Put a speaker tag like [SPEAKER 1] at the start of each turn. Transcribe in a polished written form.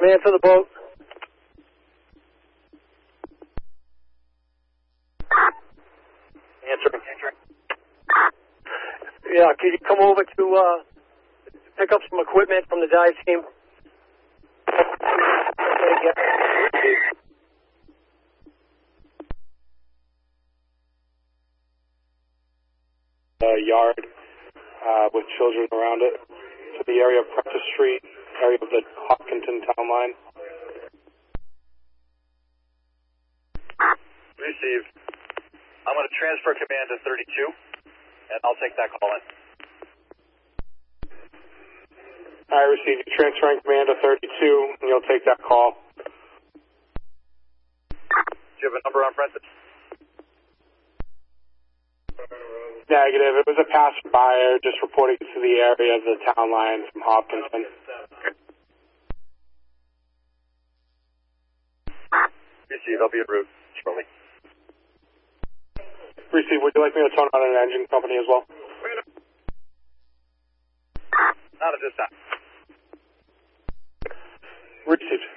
[SPEAKER 1] Command to the boat.
[SPEAKER 2] Answering.
[SPEAKER 1] Yeah, can you come over to pick up some equipment from the dive team?
[SPEAKER 3] Yard with children around it to the area of Prentice Street, area of the Hopkinton town line.
[SPEAKER 2] Receive. I'm going to transfer command to 32, and I'll take that call in.
[SPEAKER 3] I received you transferring command to 32, and you'll take that call.
[SPEAKER 2] Do you have a number on Prentice?
[SPEAKER 3] Negative. It was a passerby just reporting to the area of the town line from Hopkinton.
[SPEAKER 2] Receive. I'll be en route shortly.
[SPEAKER 3] Receive. Would you like me to tone on an engine company as well?
[SPEAKER 2] Not at this time.
[SPEAKER 3] Received.